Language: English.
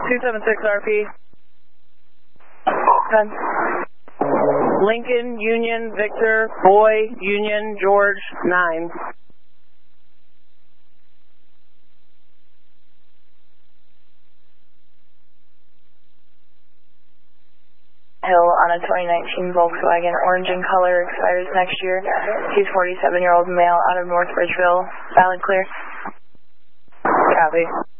276 RP. 10. Lincoln, Union, Victor, Boy, Union, George, 9. Hill on a 2019 Volkswagen, orange in color, expires next year. He's 47-year-old male out of North Bridgeville. Valid clear. Copy.